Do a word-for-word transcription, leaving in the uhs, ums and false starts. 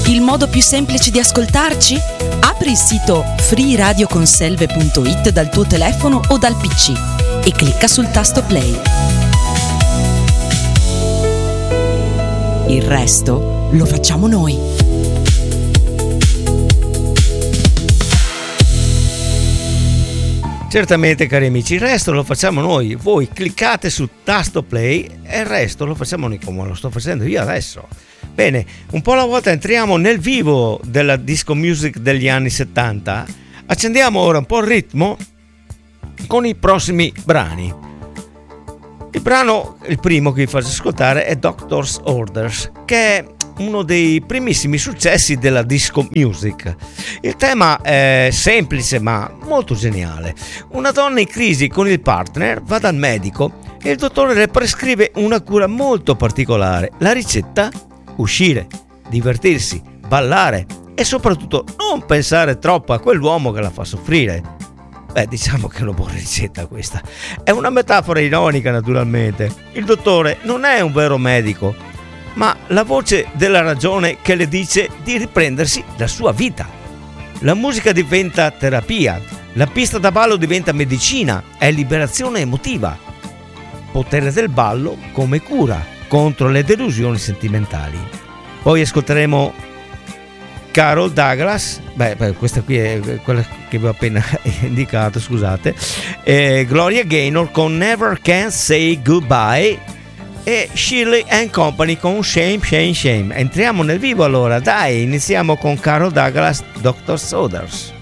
Il modo più semplice di ascoltarci? Apri il sito free radio conselve punto it dal tuo telefono o dal P C e clicca sul tasto play. Il resto lo facciamo noi. Certamente, cari amici, il resto lo facciamo noi. Voi cliccate sul tasto play e il resto lo facciamo noi, come lo sto facendo io adesso. Bene, un po' alla volta entriamo nel vivo della disco music degli anni settanta. Accendiamo ora un po' il ritmo con i prossimi brani. Il brano, il primo che vi faccio ascoltare, è Doctor's Orders, che è uno dei primissimi successi della disco music. Il tema è semplice ma molto geniale. Una donna in crisi con il partner va dal medico e il dottore le prescrive una cura molto particolare. La ricetta? Uscire, divertirsi, ballare e soprattutto non pensare troppo a quell'uomo che la fa soffrire. Beh, diciamo che è una buona ricetta questa. È una metafora ironica, naturalmente. Il dottore non è un vero medico, ma la voce della ragione che le dice di riprendersi la sua vita. La musica diventa terapia, la pista da ballo diventa medicina, è liberazione emotiva. Potere del ballo come cura contro le delusioni sentimentali. Poi ascolteremo Carol Douglas, beh, beh questa qui è quella che vi ho appena indicato, scusate, eh, Gloria Gaynor con Never Can Say Goodbye e Shirley and Company con Shame, Shame, Shame. Entriamo nel vivo allora, dai, iniziamo con Carol Douglas, Doctor's Orders.